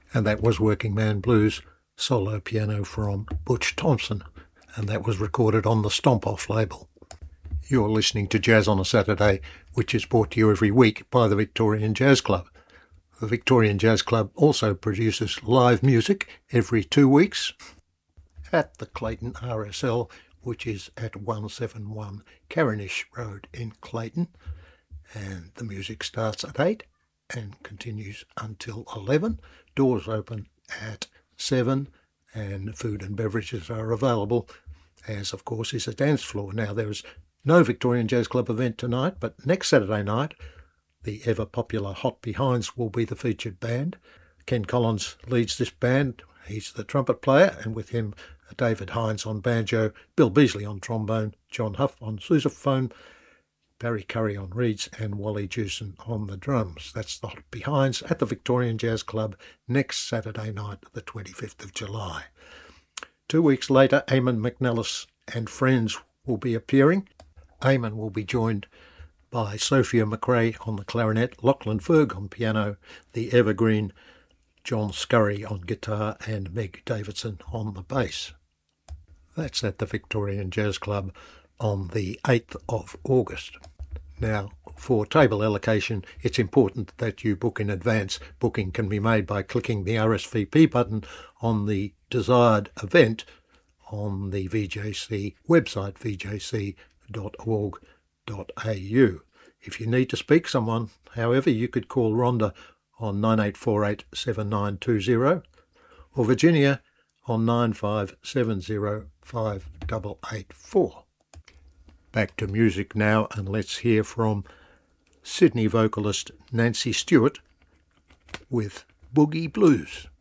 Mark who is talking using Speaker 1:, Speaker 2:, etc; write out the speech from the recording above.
Speaker 1: And that was Working Man Blues, solo piano from Butch Thompson, and that was recorded on the Stomp Off label. You're listening to Jazz on a Saturday, which is brought to you every week by the Victorian Jazz Club. The Victorian Jazz Club also produces live music every 2 weeks at the Clayton RSL, which is at 171 Carinish Road in Clayton, and the music starts at 8 and continues until 11. Doors open at 7 and food and beverages are available, as of course is a dance floor. Now there is no Victorian Jazz Club event tonight, but next Saturday night the ever popular Hot Behinds will be the featured band. Ken Collins leads this band. He's the trumpet player, and with him David Hines on banjo, Bill Beasley on trombone, John Huff on sousaphone, Barry Curry on reeds, and Wally Jewson on the drums. That's the Hot Behinds at the Victorian Jazz Club next Saturday night, the 25th of July. 2 weeks later, Eamon McNellis and friends will be appearing. Eamon will be joined by Sophia McRae on the clarinet, Lachlan Ferg on piano, the evergreen John Scurry on guitar, and Meg Davidson on the bass. That's at the Victorian Jazz Club on the 8th of August. Now, for table allocation, it's important that you book in advance. Booking can be made by clicking the RSVP button on the desired event on the VJC website, vjc.org.au. If you need to speak to someone, however, you could call Rhonda on 9848 7920 or Virginia on 9570 5884. Back to music now, and let's hear from Sydney vocalist Nancy Stewart with Boogie Blues.